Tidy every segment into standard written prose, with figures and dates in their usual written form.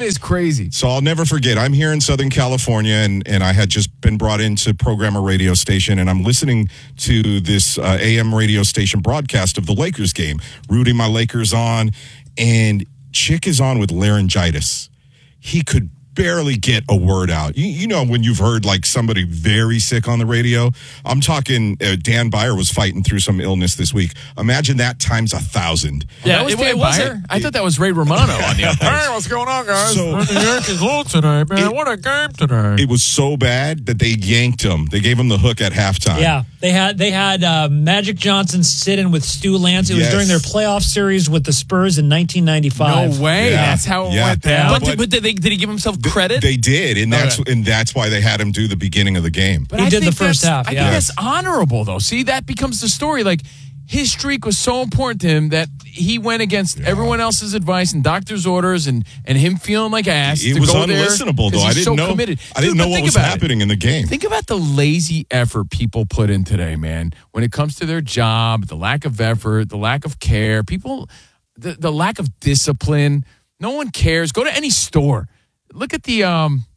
is crazy. So I'll never forget. I'm here in Southern California, and I had just been brought in to program a radio station, and I'm listening to this AM radio station broadcast of the Lakers game, rooting my Lakers on, and Chick is on with laryngitis. He could barely get a word out. You know when you've heard like somebody very sick on the radio? I'm talking Dan Byer was fighting through some illness this week. Imagine that times 1,000. Yeah, that was Dan Byer? I thought that was Ray Romano on the updates. Hey, what's going on, guys? So, the Yankees lose today, man. What a game today. It was so bad that they yanked him. They gave him the hook at halftime. Yeah, they had Magic Johnson sit in with Stu Lance. It was during their playoff series with the Spurs in 1995. No way. Yeah. That's how it went down. But did he give himself credit? They did, and that's why they had him do the beginning of the game. But he did the first half. I think that's honorable, though. See, that becomes the story. Like, his streak was so important to him that he went against everyone else's advice and doctor's orders and him feeling like ass. It was unlistenable, though. I didn't know. Committed. I didn't know what was happening in the game. Think about the lazy effort people put in today, man. When it comes to their job, the lack of effort, the lack of care, people, the lack of discipline. No one cares. Go to any store. Look at the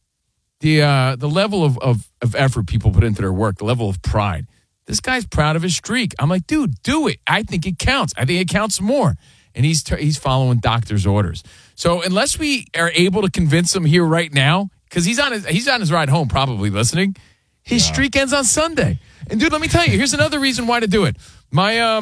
level of effort people put into their work, the level of pride. This guy's proud of his streak. I'm like, dude, do it. I think it counts. I think it counts more. And he's following doctor's orders. So unless we are able to convince him here right now, because he's on his ride home probably listening, his streak ends on Sunday. And dude, let me tell you, here's another reason why to do it. My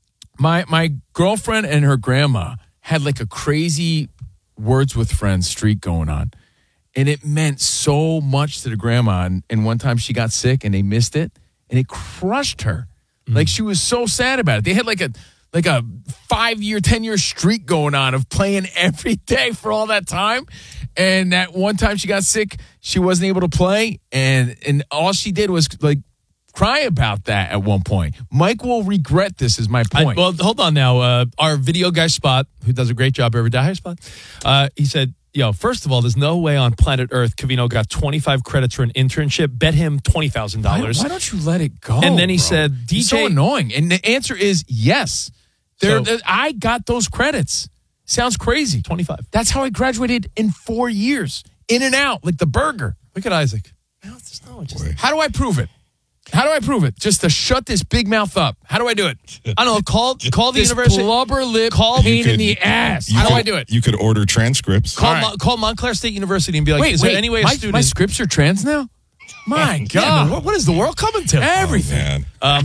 girlfriend and her grandma had like a crazy Words with Friends streak going on. And it meant so much to the grandma. And one time she got sick and they missed it. And it crushed her. Like, she was so sad about it. They had like a 5-year, 10-year streak going on of playing every day for all that time. And that one time she got sick, she wasn't able to play. And all she did was like cry about that at one point. Mike will regret this, is my point. Well, hold on now. Our video guy, Spot, who does a great job every day. Hi, Spot. He said, first of all, there's no way on planet Earth Covino got 25 credits for an internship. Bet him $20,000. Why don't you let it go? And then he said, DJ. He's so annoying. And the answer is yes. I got those credits. Sounds crazy. 25. That's how I graduated in 4 years. In and out, like the burger. Look at Isaac. How do I prove it? Just to shut this big mouth up. How do I do it? I don't know. Call the this university. Blubber lip pain in the ass. How do I do it? You could order transcripts. Call Montclair State University and be like, is there any way a student... My scripts are trans now? My God. Yeah, what is the world coming to? Everything.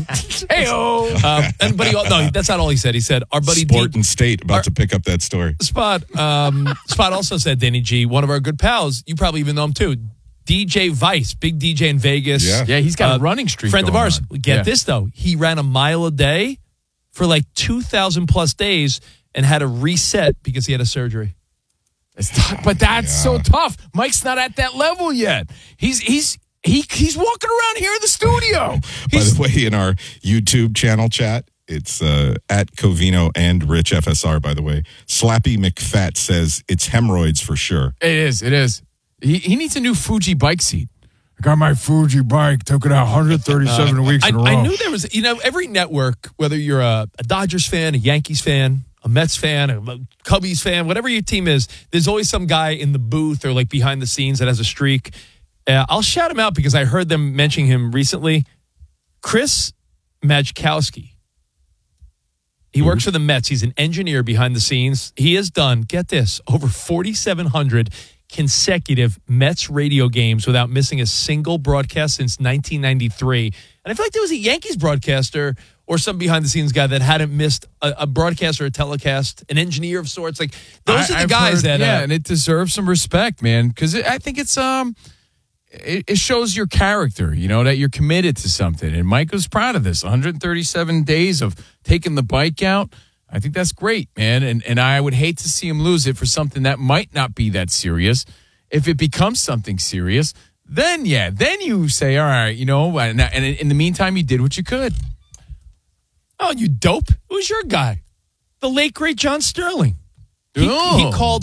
No, that's not all he said. He said, our buddy Sport and State about to pick up that story. Spot also said, Danny G, one of our good pals, you probably even know him too, DJ Vice, big DJ in Vegas. Yeah, he's got a running streak. Friend of ours. On. Get this, though. He ran a mile a day for like 2,000 plus days and had to reset because he had a surgery. But that's so tough. Mike's not at that level yet. He's walking around here in the studio. By the way, in our YouTube channel chat, it's at Covino and Rich FSR, by the way. Slappy McFat says it's hemorrhoids for sure. It is. He needs a new Fuji bike seat. I got my Fuji bike, took it out 137 weeks in a row. I knew there was, every network, whether you're a Dodgers fan, a Yankees fan, a Mets fan, a Cubbies fan, whatever your team is, there's always some guy in the booth or like behind the scenes that has a streak. I'll shout him out because I heard them mentioning him recently. Chris Majkowski. He works for the Mets. He's an engineer behind the scenes. He has done, get this, over 4,700 consecutive Mets radio games without missing a single broadcast since 1993. And I feel like there was a Yankees broadcaster or some behind-the-scenes guy that hadn't missed a broadcast or a telecast, an engineer of sorts. Like, those are the guys that... Yeah, and it deserves some respect, man, because I think it's... It shows your character, that you're committed to something. And Mike was proud of this. 137 days of taking the bike out. I think that's great, man. And I would hate to see him lose it for something that might not be that serious. If it becomes something serious, then you say, all right, and in the meantime, you did what you could. Oh, you dope. Who's your guy? The late, great John Sterling. He called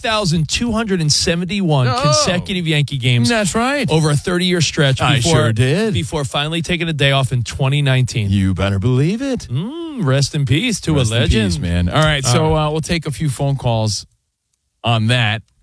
5,271 consecutive Yankee games. That's right. Over a 30-year stretch. I sure did. Before finally taking a day off in 2019. You better believe it. Rest in peace to a legend. Peace, man. All right, so we'll take a few phone calls on that.